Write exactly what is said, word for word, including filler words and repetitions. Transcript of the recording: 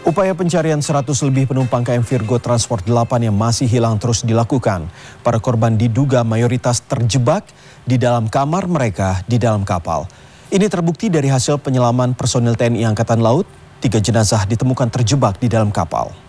Upaya pencarian seratus lebih penumpang K M Virgo Transport delapan yang masih hilang terus dilakukan. Para korban diduga mayoritas terjebak di dalam kamar mereka di dalam kapal. Ini terbukti dari hasil penyelaman personil T N I Angkatan Laut, tiga jenazah ditemukan terjebak di dalam kapal.